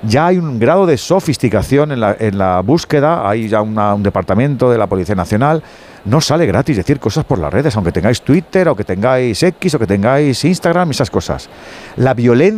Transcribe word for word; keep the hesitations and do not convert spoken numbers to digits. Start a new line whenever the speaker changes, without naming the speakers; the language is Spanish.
ya hay un grado de sofisticación en la, en la búsqueda, hay ya una, un departamento de la Policía Nacional. No sale gratis decir cosas por las redes, aunque tengáis Twitter, o que tengáis X, o que tengáis Instagram, esas cosas. La violencia